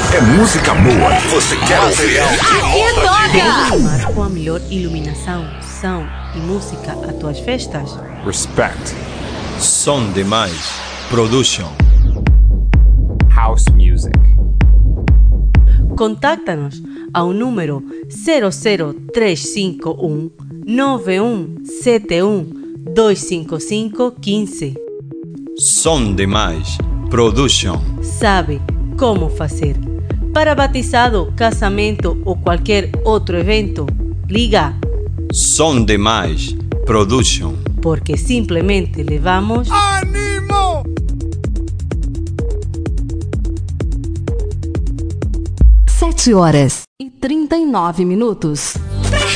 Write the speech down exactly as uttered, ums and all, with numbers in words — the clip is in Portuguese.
É música boa que você quer ouvir. Aqui toca! Queres animar com a melhor iluminação, som e música as tuas festas? Respect. Som demais. Production. House music. Contacta-nos ao número zero zero três cinco um nove um sete um dois cinco cinco um cinco. Som demais. Production. Sabe como fazer. Para batizado, casamento ou qualquer outro evento, liga. Som demais. Production. Porque simplesmente levamos... Ânimo! Sete horas e trinta e nove minutos.